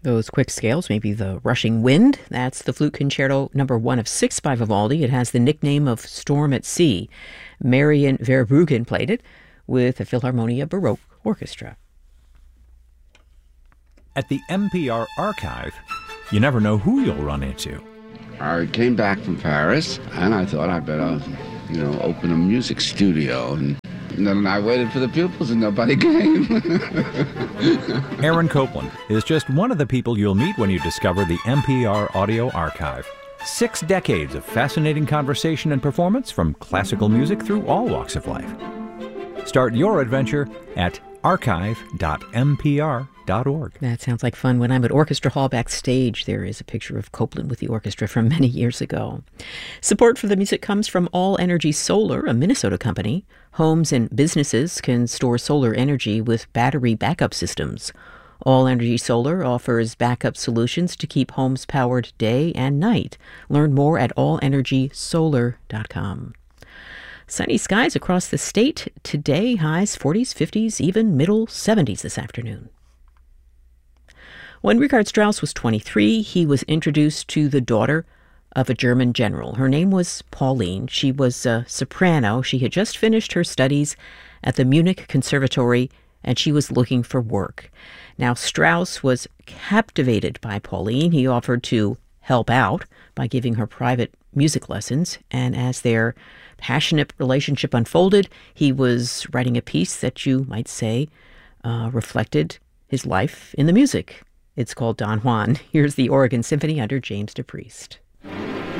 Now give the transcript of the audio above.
Those quick scales, maybe the rushing wind. That's the Flute Concerto number 1 of 6 by Vivaldi. It has the nickname of Storm at Sea. Marian Verbruggen played it with the Philharmonia Baroque Orchestra. At the NPR Archive, you never know who you'll run into. I came back from Paris, and I thought I better, open a music studio. And then I waited for the pupils, and nobody came. Aaron Copland is just one of the people you'll meet when you discover the NPR Audio Archive. 6 decades of fascinating conversation and performance from classical music through all walks of life. Start your adventure at archive.npr.org. That sounds like fun. When I'm at Orchestra Hall backstage, there is a picture of Copland with the orchestra from many years ago. Support for the music comes from All Energy Solar, a Minnesota company. Homes and businesses can store solar energy with battery backup systems. All Energy Solar offers backup solutions to keep homes powered day and night. Learn more at allenergysolar.com. Sunny skies across the state today, highs 40s, 50s, even middle 70s this afternoon. When Richard Strauss was 23, he was introduced to the daughter of a German general. Her name was Pauline. She was a soprano. She had just finished her studies at the Munich Conservatory, and she was looking for work. Now, Strauss was captivated by Pauline. He offered to help out by giving her private music lessons, and as their passionate relationship unfolded, he was writing a piece that you might say reflected his life in the music. It's called Don Juan. Here's the Oregon Symphony under James DePriest.